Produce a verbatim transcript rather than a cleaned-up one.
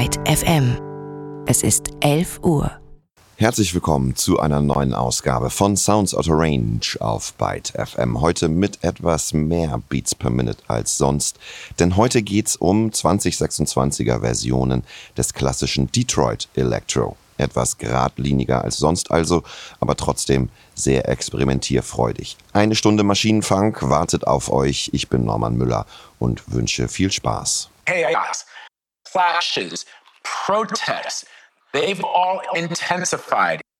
Byte F M. Es ist elf Uhr. Herzlich willkommen zu einer neuen Ausgabe von Sounds Out of Range auf Byte F M. Heute mit etwas mehr Beats per Minute als sonst, denn heute geht's um zwanzig sechsundzwanziger Versionen des klassischen Detroit Electro. Etwas geradliniger als sonst also, aber trotzdem sehr experimentierfreudig. Eine Stunde Maschinenfunk wartet auf euch. Ich bin Norman Müller und wünsche viel Spaß. Chaos, clashes, protests, they've all intensified